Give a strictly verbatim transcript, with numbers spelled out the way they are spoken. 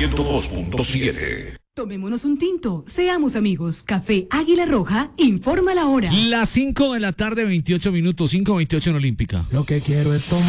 ciento dos punto siete. Tomémonos un tinto, seamos amigos. Café Águila Roja, informa la hora. Las cinco de la tarde, veintiocho minutos, cinco veintiocho en Olímpica. Lo que quiero es tomar.